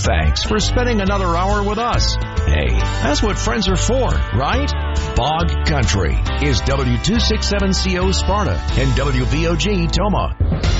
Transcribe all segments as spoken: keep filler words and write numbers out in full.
thanks for spending another hour with us. Hey, that's what friends are for, right? Bog Country is W two sixty-seven C O Sparta and W V O G Toma.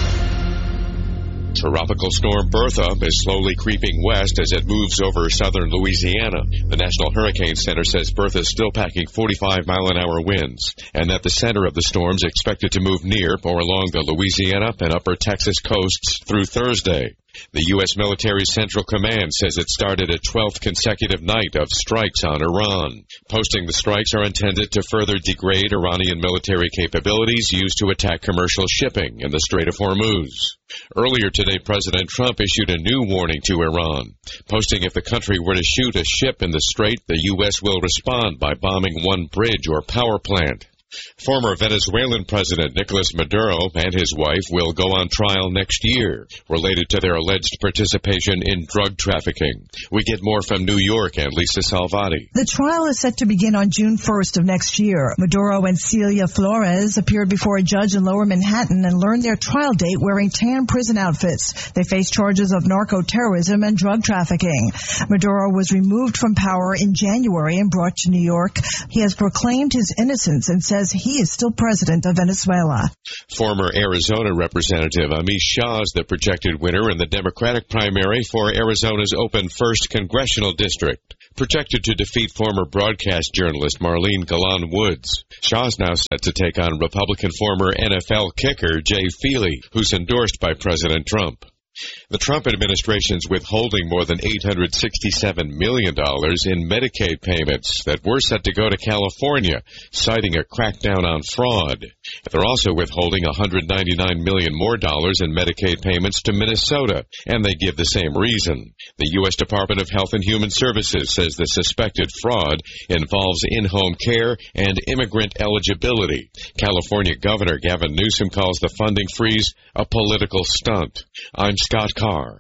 Tropical storm Bertha is slowly creeping west as it moves over southern Louisiana. The National Hurricane Center says Bertha is still packing forty-five mile an hour winds, and that the center of the storm is expected to move near or along the Louisiana and upper Texas coasts through Thursday. The U S Military Central Command says it started a twelfth consecutive night of strikes on Iran. Posting the strikes are intended to further degrade Iranian military capabilities used to attack commercial shipping in the Strait of Hormuz. Earlier today, President Trump issued a new warning to Iran, posting if the country were to shoot a ship in the strait, the U S will respond by bombing one bridge or power plant. Former Venezuelan President Nicolas Maduro and his wife will go on trial next year related to their alleged participation in drug trafficking. We get more from New York and Lisa Salvati. The trial is set to begin on June first of next year. Maduro and Celia Flores appeared before a judge in Lower Manhattan and learned their trial date wearing tan prison outfits. They face charges of narco-terrorism and drug trafficking. Maduro was removed from power in January and brought to New York. He has proclaimed his innocence and says he is still president of Venezuela. Former Arizona Representative Amish Shah is the projected winner in the Democratic primary for Arizona's open first congressional district, projected to defeat former broadcast journalist Marlene Galan Woods. Shah is now set to take on Republican former N F L kicker Jay Feely, who's endorsed by President Trump. The Trump administration's withholding more than eight hundred sixty-seven million dollars in Medicaid payments that were set to go to California, citing a crackdown on fraud. They're also withholding one hundred ninety-nine million dollars more dollars in Medicaid payments to Minnesota, and they give the same reason. The U S Department of Health and Human Services says the suspected fraud involves in-home care and immigrant eligibility. California Governor Gavin Newsom calls the funding freeze a political stunt. I'm Scott Carr.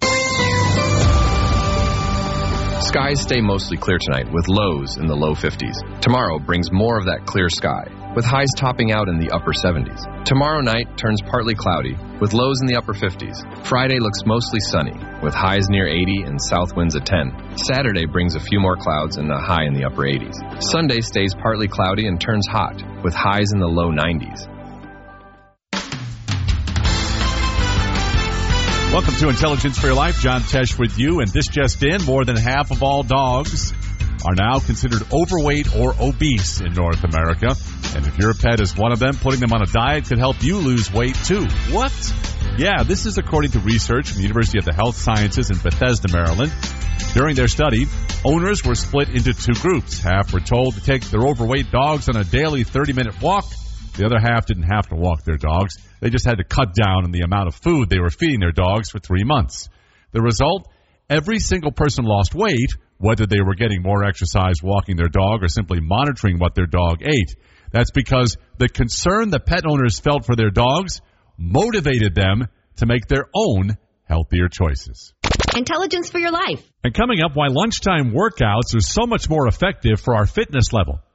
Skies stay mostly clear tonight with lows in the low fifties. Tomorrow brings more of that clear sky, with highs topping out in the upper seventies. Tomorrow night turns partly cloudy, with lows in the upper fifties. Friday looks mostly sunny, with highs near eighty and south winds at ten. Saturday brings a few more clouds and a high in the upper eighties. Sunday stays partly cloudy and turns hot, with highs in the low nineties. Welcome to Intelligence for Your Life. John Tesh with you. And this just in, more than half of all dogs are now considered overweight or obese in North America. And if your pet is one of them, putting them on a diet could help you lose weight too. What? Yeah, this is according to research from the University of the Health Sciences in Bethesda, Maryland. During their study, owners were split into two groups. Half were told to take their overweight dogs on a daily thirty-minute walk. The other half didn't have to walk their dogs. They just had to cut down on the amount of food they were feeding their dogs for three months. The result? Every single person lost weight, whether they were getting more exercise walking their dog or simply monitoring what their dog ate. That's because the concern the pet owners felt for their dogs motivated them to make their own healthier choices. Intelligence for Your Life. And coming up, why lunchtime workouts are so much more effective for our fitness level.